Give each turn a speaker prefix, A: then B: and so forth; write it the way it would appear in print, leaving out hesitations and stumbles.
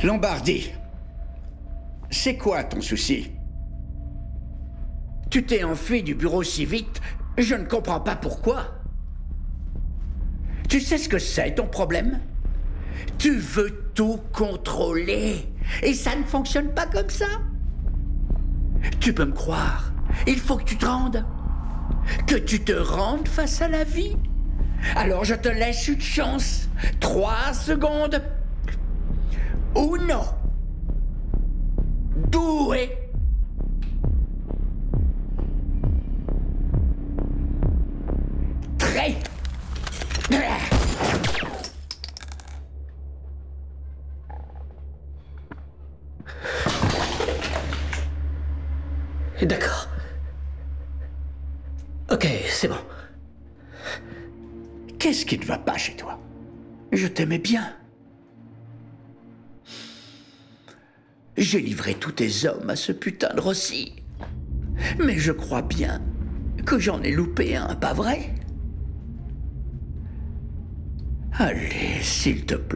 A: Lombardi, c'est quoi ton souci? Tu t'es enfui du bureau si vite, je ne comprends pas pourquoi. Tu sais ce que c'est ton problème? Tu veux tout contrôler, et ça ne fonctionne pas comme ça. Tu peux me croire, il faut que tu te rendes. Que tu te rendes face à la vie. Alors je te laisse une chance. 3 secondes. 1. Doué. Très.
B: D'accord. Ok, c'est bon.
A: Qu'est-ce qui ne va pas chez toi? Je t'aimais bien. J'ai livré tous tes hommes à ce putain de Rossi. Mais je crois bien que j'en ai loupé un, pas vrai? Allez, s'il te plaît.